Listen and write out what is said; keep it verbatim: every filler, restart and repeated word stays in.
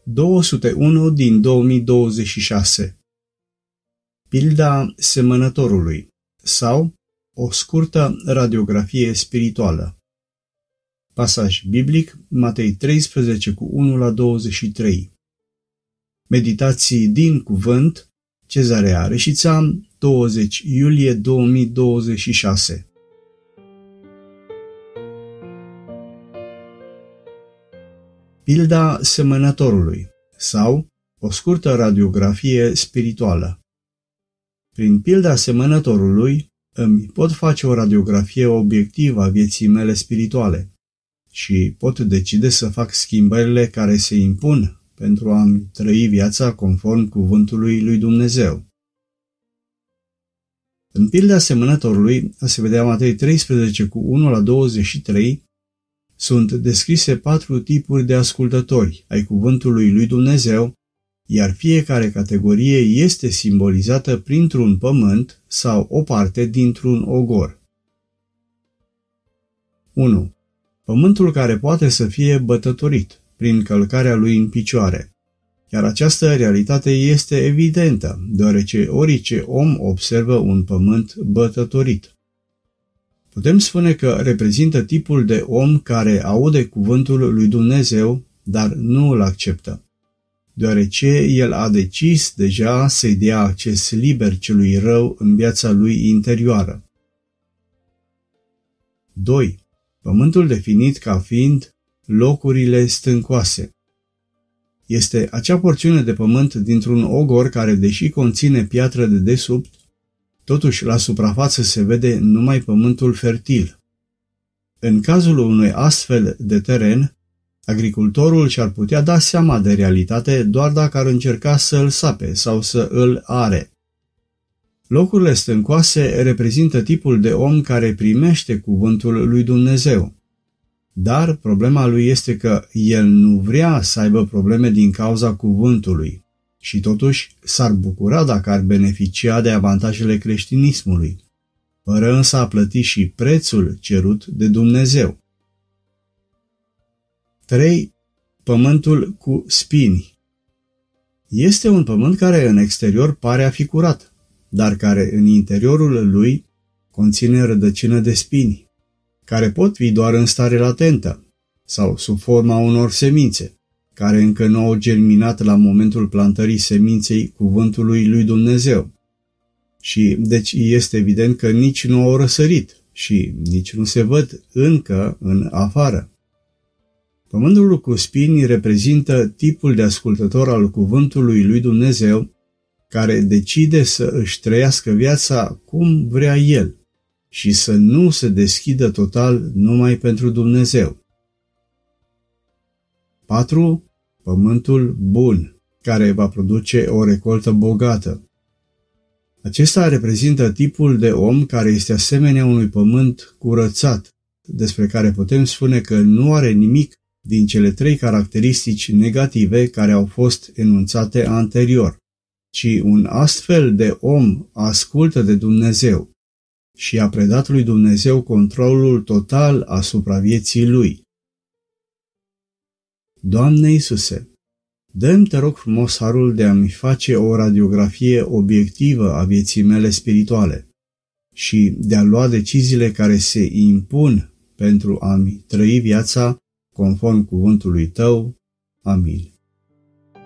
două sute unu din două mii douăzeci și șase. Pilda semănătorului sau o scurtă radiografie spirituală. Pasaj biblic Matei treisprezece cu unu la douăzeci și trei. Meditații din cuvânt, Cezarea Reșița, douăzeci iulie două mii douăzeci și șase. Pilda semănătorului sau o scurtă radiografie spirituală. Prin pilda semănătorului îmi pot face o radiografie obiectivă a vieții mele spirituale și pot decide să fac schimbările care se impun pentru a-mi trăi viața conform cuvântului lui Dumnezeu. În pilda semănătorului, a se vedea Matei treisprezece cu unu la douăzeci și trei, sunt descrise patru tipuri de ascultători ai cuvântului lui Dumnezeu, iar fiecare categorie este simbolizată printr-un pământ sau o parte dintr-un ogor. unu. Pământul care poate să fie bătătorit prin călcarea lui în picioare. Iar această realitate este evidentă, deoarece orice om observă un pământ bătătorit. Putem spune că reprezintă tipul de om care aude cuvântul lui Dumnezeu, dar nu îl acceptă, deoarece el a decis deja să-i dea acces liber celui rău în viața lui interioară. doi. Pământul definit ca fiind locurile stâncoase. Este acea porțiune de pământ dintr-un ogor care, deși conține piatră de desubt, totuși la suprafață se vede numai pământul fertil. În cazul unui astfel de teren, agricultorul și-ar putea da seama de realitate doar dacă ar încerca să îl sape sau să îl are. Locurile stâncoase reprezintă tipul de om care primește cuvântul lui Dumnezeu. Dar problema lui este că el nu vrea să aibă probleme din cauza cuvântului și totuși s-ar bucura dacă ar beneficia de avantajele creștinismului, fără însă a plăti și prețul cerut de Dumnezeu. trei. Pământul cu spini. Este un pământ care în exterior pare a fi curat, dar care în interiorul lui conține rădăcină de spini, care pot fi doar în stare latentă sau sub forma unor semințe, care încă nu au germinat la momentul plantării seminței cuvântului lui Dumnezeu. Și deci este evident că nici nu au răsărit și nici nu se văd încă în afară. Pământul cu spini reprezintă tipul de ascultător al cuvântului lui Dumnezeu, care decide să își trăiască viața cum vrea el și să nu se deschidă total numai pentru Dumnezeu. patru. Pământul bun, care va produce o recoltă bogată. Acesta reprezintă tipul de om care este asemenea unui pământ curățat, despre care putem spune că nu are nimic din cele trei caracteristici negative care au fost enunțate anterior, ci un astfel de om ascultă de Dumnezeu și a predat lui Dumnezeu controlul total asupra vieții lui. Doamne Iisuse, dă-mi, te rog frumos, harul de a-mi face o radiografie obiectivă a vieții mele spirituale și de a lua deciziile care se impun pentru a-mi trăi viața conform cuvântului Tău. Amin.